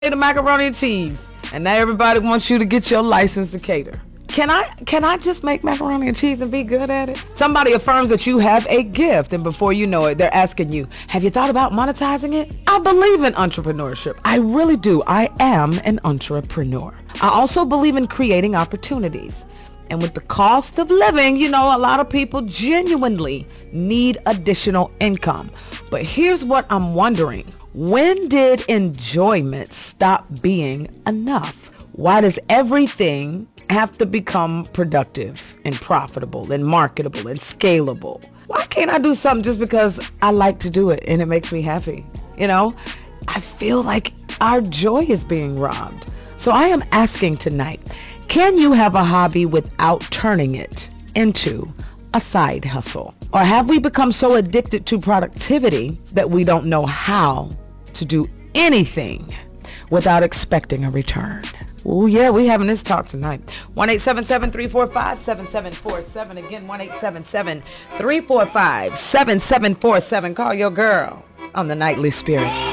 The macaroni and cheese, and now everybody wants you to get your license to cater. Can I just make macaroni and cheese and be good at it? Somebody affirms that you have a gift, and before you know it, they're asking you, have you thought about monetizing it? I believe in entrepreneurship. I really do. I am an entrepreneur. I also believe in creating opportunities. And with the cost of living, a lot of people genuinely need additional income. But here's what I'm wondering. When did enjoyment stop being enough? Why does everything have to become productive and profitable and marketable and scalable? Why can't I do something just because I like to do it and it makes me happy? I feel like our joy is being robbed. So I am asking tonight, can you have a hobby without turning it into a side hustle? Or have we become so addicted to productivity that we don't know how to do anything without expecting a return? Oh yeah, we having this talk tonight. 1-877-345-7747. Again, 1-877-345-7747. Call your girl on the Nightly Spirit.